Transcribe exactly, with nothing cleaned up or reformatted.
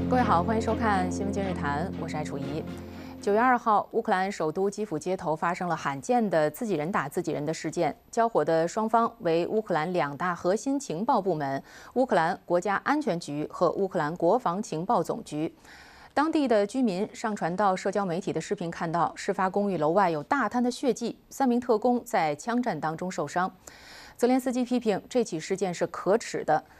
各位好，欢迎收看《新闻今日谈》，我是艾楚怡。九月二号，乌克兰首都基辅街头发生了罕见的自己人打自己人的事件，交火的双方为乌克兰两大核心情报部门——乌克兰国家安全局和乌克兰国防情报总局。当地的居民上传到社交媒体的视频看到，事发公寓楼外有大滩的血迹，三名特工在枪战当中受伤。泽连斯基批评这起事件是可耻的，